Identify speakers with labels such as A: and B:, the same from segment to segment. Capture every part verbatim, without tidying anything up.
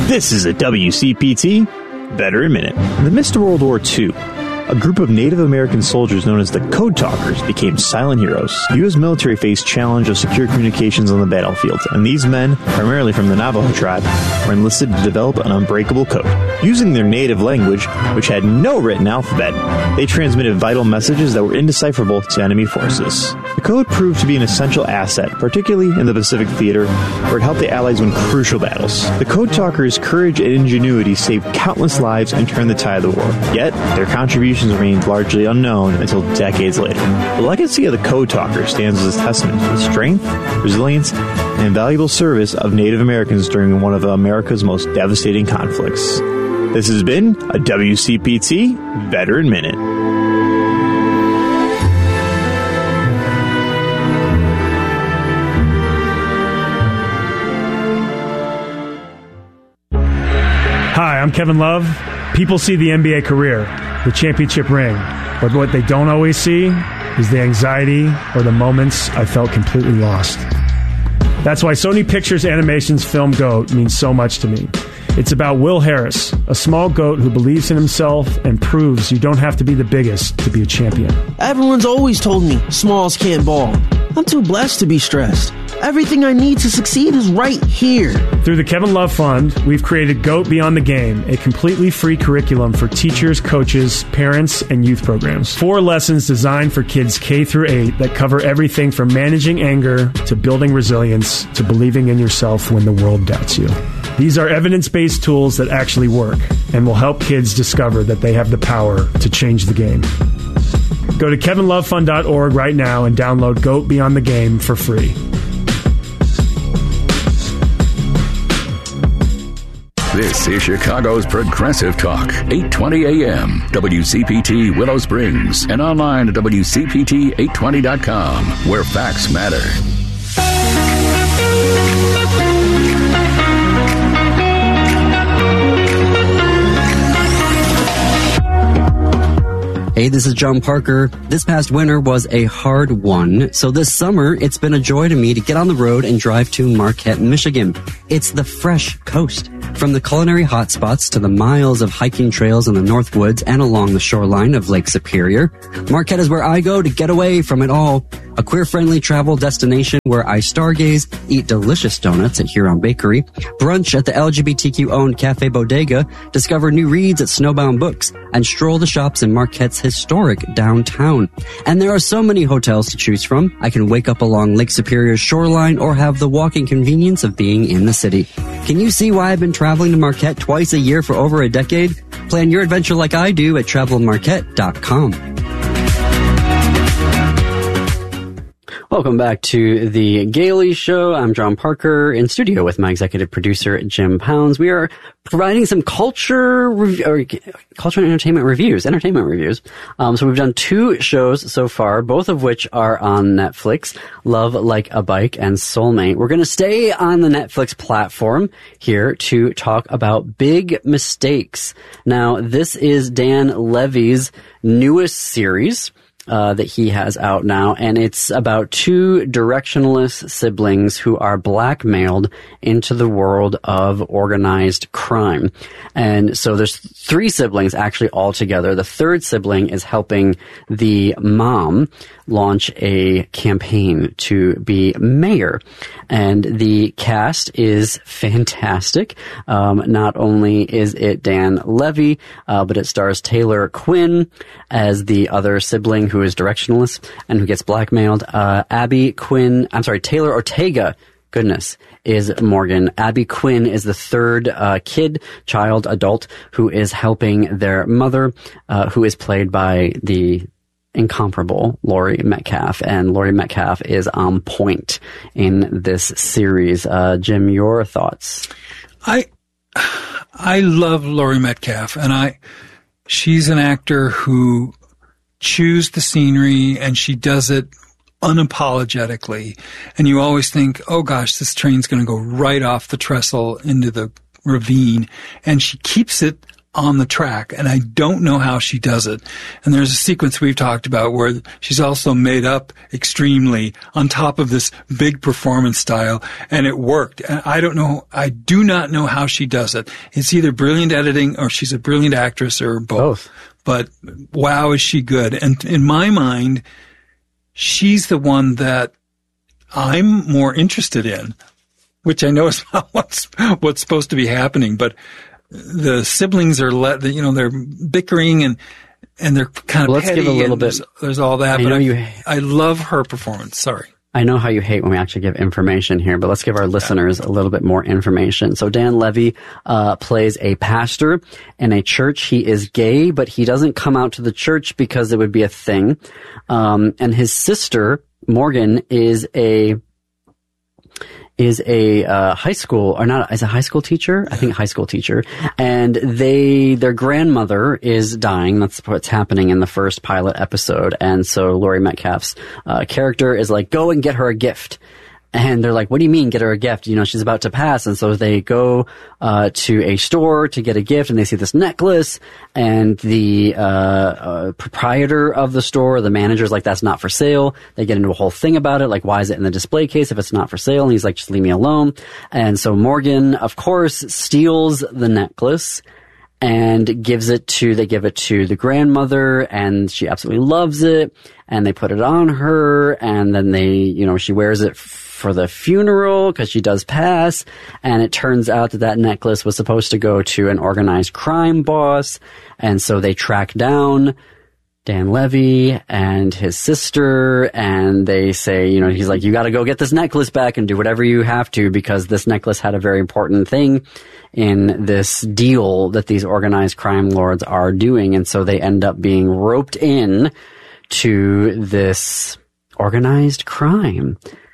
A: This is a W C P T Veteran Minute. In the midst of World War Two, a group of Native American soldiers known as the Code Talkers became silent heroes. The U S military faced challenge of secure communications on the battlefield, and these men, primarily from the Navajo tribe, were enlisted to develop an unbreakable code. Using their native language, which had no written alphabet, they transmitted vital messages that were indecipherable to enemy forces. The code proved to be an essential asset, particularly in the Pacific Theater, where it helped the Allies win crucial battles. The Code Talkers' courage and ingenuity saved countless lives and turned the tide of the war. Yet, their contributions remained largely unknown until decades later. The legacy of the Code Talker stands as a testament to the strength, resilience, and invaluable service of Native Americans during one of America's most devastating conflicts. This has been a W C P T Veteran Minute.
B: Hi, I'm Kevin Love. People see the N B A career, the championship ring, but what they don't always see is the anxiety or the moments I felt completely lost. That's why Sony Pictures Animation's film GOAT means so much to me. It's about Will Harris, a small goat who believes in himself and proves you don't have to be the biggest to be a champion.
C: Everyone's always told me smalls can't ball. I'm too blessed to be stressed. Everything I need to succeed is right here.
B: Through the Kevin Love Fund, we've created GOAT Beyond the Game, a completely free curriculum for teachers, coaches, parents, and youth programs. Four lessons designed for kids K through eight that cover everything from managing anger to building resilience to believing in yourself when the world doubts you. These are evidence-based tools that actually work and will help kids discover that they have the power to change the game. Go to kevin love fund dot org right now and download GOAT Beyond the Game for free.
D: This is Chicago's Progressive Talk, eight twenty A M, W C P T Willow Springs, and online at W C P T eight twenty dot com, where facts matter.
E: Hey, this is John Parker. This past winter was a hard one, so this summer it's been a joy to me to get on the road and drive to Marquette, Michigan. It's the fresh coast. From the culinary hotspots to the miles of hiking trails in the North Woods and along the shoreline of Lake Superior, Marquette is where I go to get away from it all. A queer-friendly travel destination where I stargaze, eat delicious donuts at Huron Bakery, brunch at the L G B T Q-owned Cafe Bodega, discover new reads at Snowbound Books, and stroll the shops in Marquette's historic downtown. And there are so many hotels to choose from. I can wake up along Lake Superior's shoreline or have the walking convenience of being in the city. Can you see why I've been traveling to Marquette twice a year for over a decade? Plan your adventure like I do at travel marquette dot com. Welcome back to the Gailey Show. I'm John Parker in studio with my executive producer, Jim Pounds. We are providing some culture, rev- or culture and entertainment reviews, entertainment reviews. Um, so we've done two shows so far, both of which are on Netflix, Love Like a Bike and Soulmate. We're going to stay on the Netflix platform here to talk about Big Mistakes. Now, this is Dan Levy's newest series. Uh, that he has out now, and it's about two directionless siblings who are blackmailed into the world of organized crime. And so there's three siblings actually all together. The third sibling is helping the mom launch a campaign to be mayor. And the cast is fantastic. Um, not only is it Dan Levy, uh, but it stars Taylor Quinn as the other sibling who is directionless and who gets blackmailed. Uh, Abby Quinn, I'm sorry, Taylor Ortega, goodness, is Morgan. Abby Quinn is the third uh, kid, child, adult, who is helping their mother, uh, who is played by the incomparable Laurie Metcalf, and Laurie Metcalf is on point in this series. Uh, Jim, your thoughts?
F: I I love Laurie Metcalf, and I she's an actor who chews the scenery, and she does it unapologetically. And you always think, oh gosh, this train's going to go right off the trestle into the ravine, and she keeps it on the track, and I don't know how she does it. And there's a sequence we've talked about where she's also made up extremely on top of this big performance style, and it worked. And I don't know, I do not know how she does it. It's either brilliant editing or she's a brilliant actress or both. both. But wow, is she good. And in my mind, she's the one that I'm more interested in, which I know is not what's, what's supposed to be happening, but the siblings are let, you know, they're bickering and, and they're kind of
E: well, let's
F: petty.
E: Give a little bit.
F: There's, there's all that,
E: I
F: but
E: know
F: I,
E: you,
F: I love her performance. Sorry.
E: I know how you hate when we actually give information here, but let's give our listeners a little bit more information. So Dan Levy uh plays a pastor in a church. He is gay, but he doesn't come out to the church because it would be a thing. Um, and his sister, Morgan, is a is a uh, high school, or not, is a high school teacher? I think a high school teacher. And they, their grandmother is dying. That's what's happening in the first pilot episode. And so Laurie Metcalf's uh, character is like, go and get her a gift. And they're like, what do you mean get her a gift? You know, she's about to pass. And so they go uh to a store to get a gift, and they see this necklace, and the uh, uh proprietor of the store, the manager's like, that's not for sale. They get into a whole thing about it, like, why is it in the display case if it's not for sale? And he's like, just leave me alone. And so Morgan, of course, steals the necklace and gives it to, they give it to the grandmother, and she absolutely loves it, and they put it on her, and then they, you know, she wears it for the funeral because she does pass, and it turns out that that necklace was supposed to go to an organized crime boss, and so they track down Dan Levy and his sister, and they say, you know, he's like, you got to go get this necklace back and do whatever you have to, because this necklace had a very important thing in this deal that these organized crime lords are doing. And so they end up being roped in to this organized crime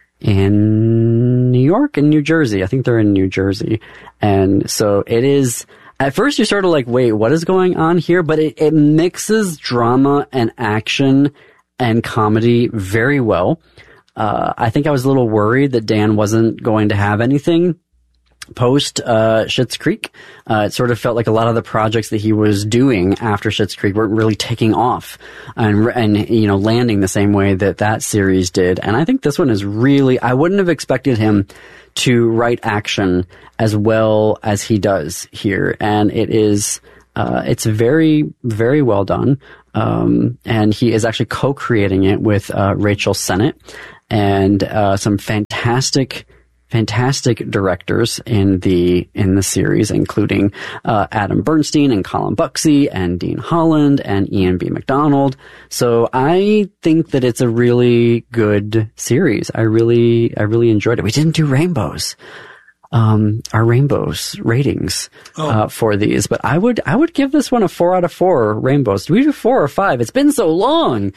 E: in New York and New Jersey. I think they're in New Jersey. And so it is, at first you're sort of like, wait, what is going on here? But it, it mixes drama and action and comedy very well. Uh, I think I was a little worried that Dan wasn't going to have anything post uh Schitt's Creek. Uh, it sort of felt like a lot of the projects that he was doing after Schitt's Creek weren't really taking off and, and, you know, landing the same way that that series did. And I think this one is really, I wouldn't have expected him to write action as well as he does here. And it is, uh, it's very, very well done. Um, and he is actually co-creating it with, uh, Rachel Sennett and, uh, some fantastic Fantastic directors in the in the series, including uh, Adam Bernstein and Colin Buxey and Dean Holland and Ian B. McDonald. So I think that it's a really good series. I really I really enjoyed it. We didn't do rainbows, um, our rainbows ratings oh. uh, for these, but I would I would give this one a four out of four rainbows. Do we do four or five? It's been so long.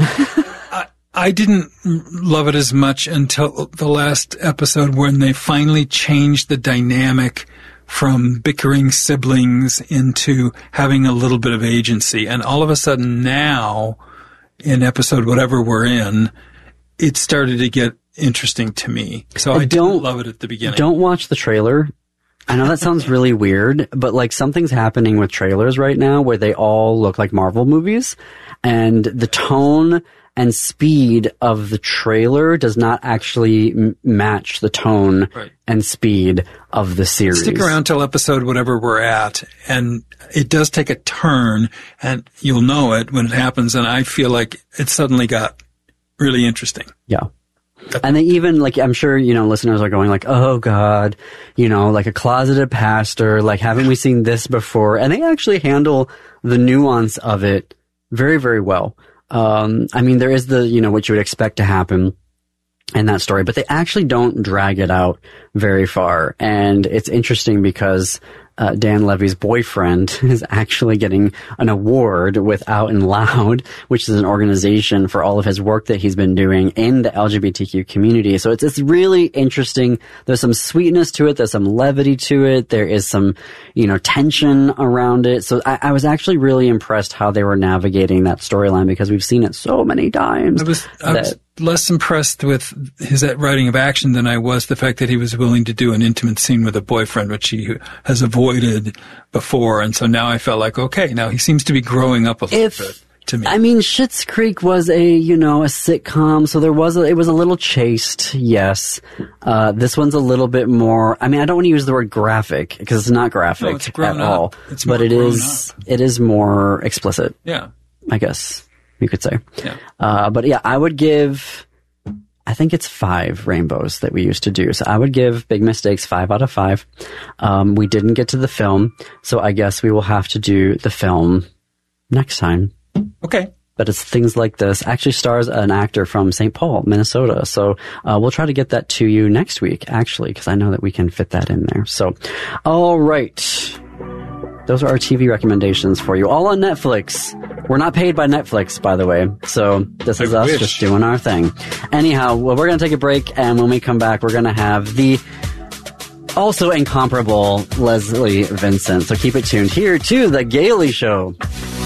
F: I- I didn't love it as much until the last episode when they finally changed the dynamic from bickering siblings into having a little bit of agency. And all of a sudden now, in episode whatever we're in, it started to get interesting to me. So I, I don't didn't love it at the beginning.
E: Don't watch the trailer. I know that sounds really weird, but like something's happening with trailers right now where they all look like Marvel movies, and the tone and speed of the trailer does not actually m- match the tone right. and speed of the series.
F: Stick around till episode whatever we're at, and it does take a turn, and you'll know it when it happens, and I feel like it suddenly got really interesting.
E: Yeah. And they even, like, I'm sure, you know, listeners are going like, oh, God, you know, like a closeted pastor, like, haven't we seen this before? And they actually handle the nuance of it very, very well. Um, I mean, there is the, you know, what you would expect to happen in that story, but they actually don't drag it out very far. And it's interesting because uh, Dan Levy's boyfriend is actually getting an award with Out and Loud, which is an organization for all of his work that he's been doing in the L G B T Q community. So it's, it's really interesting. There's some sweetness to it. There's some levity to it. There is some, you know, tension around it. So I, I was actually really impressed how they were navigating that storyline because we've seen it so many times.
F: I was, I was less impressed with his writing of action than I was the fact that he was willing to do an intimate scene with a boyfriend, which he has avoided before. And so now I felt like, okay, now he seems to be growing up a little
E: If,
F: bit to me.
E: I mean, Schitt's Creek was a, you know, a sitcom, so there was a, it was a little chaste, yes. Uh, this one's a little bit more, I mean, I don't want to use the word graphic, because it's not graphic
F: No, it's grown
E: at
F: up.
E: all.
F: It's
E: but
F: more
E: it
F: grown
E: is,
F: up.
E: it is more explicit,
F: Yeah.
E: I guess you could say.
F: Yeah.
E: Uh, but yeah, I would give, I think it's five rainbows that we used to do. So I would give Big Mistakes five out of five. Um, we didn't get to the film, so I guess we will have to do the film next time.
F: Okay.
E: But it's things like this. Actually stars an actor from Saint Paul, Minnesota. So uh, we'll try to get that to you next week, actually, because I know that we can fit that in there. So, all right. Those are our T V recommendations for you. All on Netflix. We're not paid by Netflix, by the way. So this is
F: I
E: us
F: wish.
E: just doing our thing. Anyhow, well, we're going to take a break. And when we come back, we're going to have the also incomparable Leslie Vincent. So keep it tuned here to The Gaily Show.